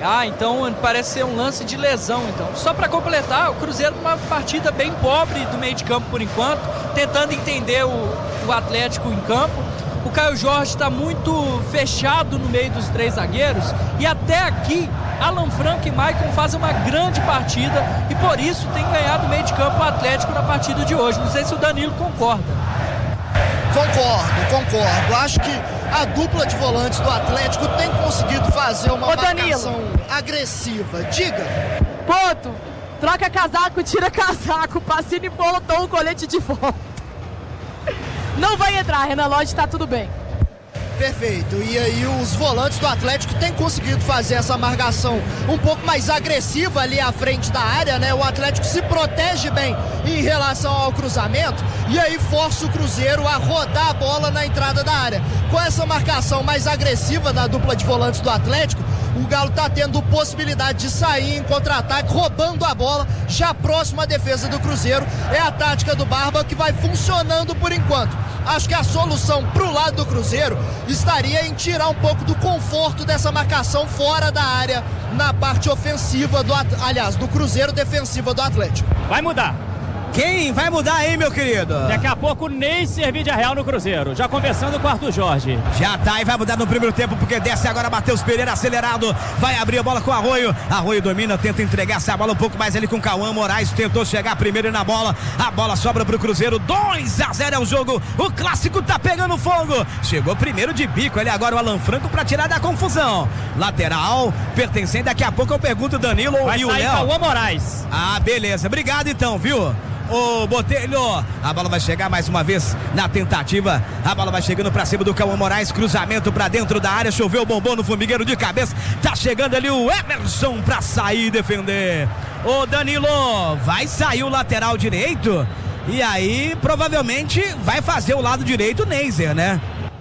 Então parece ser um lance de lesão, então. Só para completar, o Cruzeiro uma partida bem pobre do meio de campo por enquanto, tentando entender o Atlético em campo. O Caio Jorge está muito fechado no meio dos três zagueiros e até aqui Alan Franco e Maicon fazem uma grande partida e por isso tem ganhado o meio de campo o Atlético na partida de hoje. Não sei se o Danilo concorda. Concordo. Acho que a dupla de volantes do Atlético tem conseguido fazer uma marcação agressiva. Diga. Ponto. Troca casaco, tira casaco. Pacini voltou o colete de volta. Não vai entrar, Renan Lodge, tá tudo bem. Perfeito. E aí os volantes do Atlético têm conseguido fazer essa marcação um pouco mais agressiva ali à frente da área, né? O Atlético se protege bem em relação ao cruzamento e aí força o Cruzeiro a rodar a bola na entrada da área. Com essa marcação mais agressiva da dupla de volantes do Atlético, o Galo está tendo possibilidade de sair em contra-ataque, roubando a bola já próximo à defesa do Cruzeiro. É a tática do Barba que vai funcionando por enquanto. Acho que a solução pro lado do Cruzeiro estaria em tirar um pouco do conforto dessa marcação fora da área na parte ofensiva do Cruzeiro, defensiva do Atlético. Vai mudar. Quem vai mudar aí, meu querido? Daqui a pouco nem servir Real no Cruzeiro. Já conversando com o Arthur Jorge. Já tá e vai mudar no primeiro tempo, porque desce agora Matheus Pereira acelerado. Vai abrir a bola com o Arroio. Arroio domina, tenta entregar essa bola um pouco mais ali com o Cauã Moraes. Tentou chegar primeiro na bola. A bola sobra pro Cruzeiro. 2-0 é o jogo. O clássico tá pegando fogo. Chegou primeiro de bico ali agora o Alan Franco pra tirar da confusão. Lateral, pertencente. Daqui a pouco eu pergunto o Danilo vai e o Léo. Cauã Moraes. Beleza. Obrigado então, viu? O Botelho, a bola vai chegar mais uma vez na tentativa, a bola vai chegando pra cima do Cauã Moraes, cruzamento pra dentro da área, choveu o bombom no formigueiro de cabeça, tá chegando ali o Emerson pra sair e defender. O Danilo, vai sair o lateral direito e aí provavelmente vai fazer o lado direito o Neiser, né?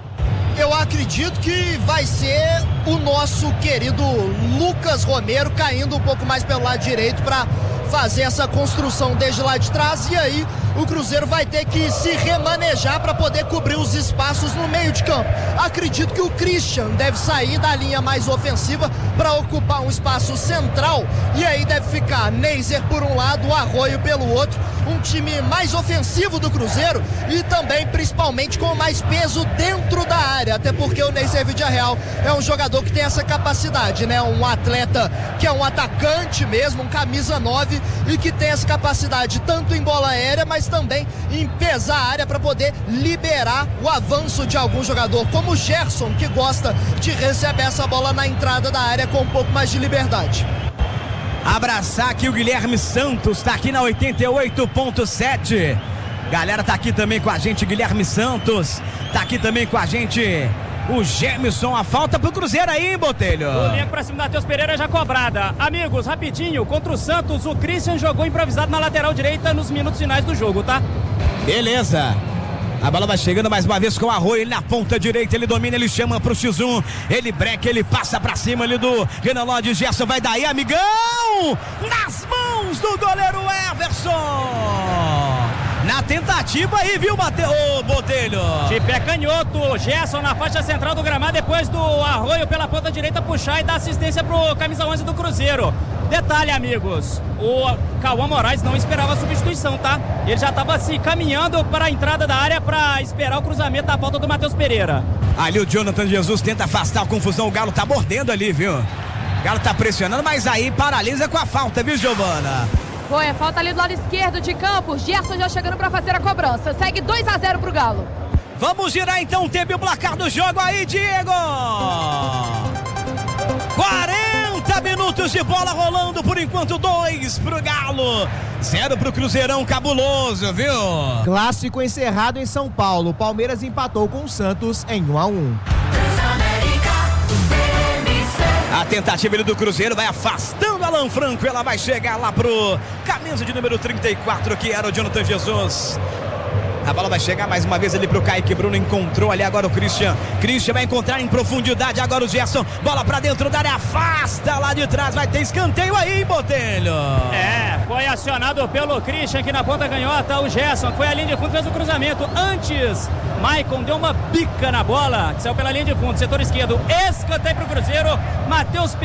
Eu acredito que vai ser o nosso querido Lucas Romero caindo um pouco mais pelo lado direito para fazer essa construção desde lá de trás e aí o Cruzeiro vai ter que se remanejar para poder cobrir os espaços no meio de campo. Acredito que o Christian deve sair da linha mais ofensiva para ocupar um espaço central e aí deve ficar Neiser por um lado, Arroio pelo outro, um time mais ofensivo do Cruzeiro e também principalmente com mais peso dentro da área, até porque o Neiser Villarreal é um jogador que tem essa capacidade, né? Um atleta que é um atacante mesmo, um camisa 9 e que tem essa capacidade tanto em bola aérea, mas também em pesar a área para poder liberar o avanço de algum jogador, como o Gerson, que gosta de receber essa bola na entrada da área com um pouco mais de liberdade. Abraçar aqui o Guilherme Santos, tá aqui na 88.7. Galera tá aqui também com a gente, Guilherme Santos, tá aqui também com a gente o Gemerson. A falta pro Cruzeiro aí, hein, Botelho? O linha pra cima do Matheus Pereira já cobrada. Amigos, rapidinho, contra o Santos, o Christian jogou improvisado na lateral direita nos minutos finais do jogo, tá? Beleza. A bola vai chegando mais uma vez com o Arroio, ele na ponta direita, ele domina, ele chama pro X1, ele breca, ele passa pra cima ali do Renan Lodge, Gerson vai daí, amigão! Nas mãos do goleiro Everson! Na tentativa aí, viu, Botelho? De pé canhoto, Gerson na faixa central do gramado, depois do Arroio pela ponta direita puxar e dar assistência pro camisa 11 do Cruzeiro. Detalhe, amigos, o Cauã Moraes não esperava a substituição, tá? Ele já estava assim, caminhando para a entrada da área para esperar o cruzamento da falta do Matheus Pereira. Ali o Jonathan Jesus tenta afastar a confusão, o Galo tá mordendo ali, viu? O Galo tá pressionando, mas aí paralisa com a falta, viu, Giovana? Foi, falta ali do lado esquerdo de campo. Gerson já chegando para fazer a cobrança. Segue 2-0 pro Galo. Vamos girar então o tempo e o placar do jogo aí, Diego! 40 minutos de bola rolando, por enquanto 2 pro Galo, 0 pro Cruzeirão, cabuloso, viu? Clássico encerrado em São Paulo. Palmeiras empatou com o Santos em 1-1. A tentativa do Cruzeiro vai afastando Alan Franco, ela vai chegar lá pro camisa de número 34, que era o Jonathan Jesus. A bola vai chegar mais uma vez ali pro Kaique Bruno, encontrou ali agora o Christian vai encontrar em profundidade agora o Gerson, bola pra dentro da área, afasta lá de trás, vai ter escanteio aí, Botelho. Foi acionado pelo Christian aqui na ponta canhota, o Gerson foi à linha de fundo, fez o cruzamento, antes Maicon deu uma bica na bola, que saiu pela linha de fundo, setor esquerdo, escanteio pro Cruzeiro, Matheus